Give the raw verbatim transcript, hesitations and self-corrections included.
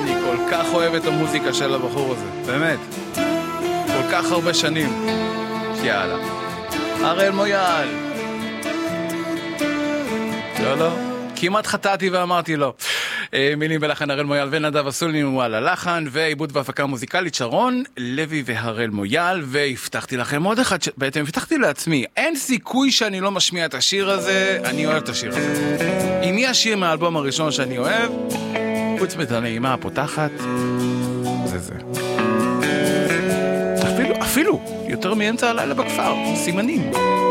אני כל כך אוהב את המוזיקה של הבחור הזה, באמת. כל כך הרבה שנים. יאללה. הראל מויאל. לא, לא. כמעט חטאתי ואמרתי לא. מילים ולחן הראל מויאל ונדב אסולין וואלה לחן, ועיבוד והפקה מוזיקלית שרון לוי והראל מויאל. והבטחתי לכם עוד אחד, בעצם הבטחתי לעצמי, אין סיכוי שאני לא משמיע את השיר הזה. אני אוהב את השיר הזה. אם מי השיר מהאלבום הראשון שאני אוהב, חוץ מהנעימה הפותחת, זה זה. אפילו, אפילו יותר מאמצע הלילה בכפר, סימנים.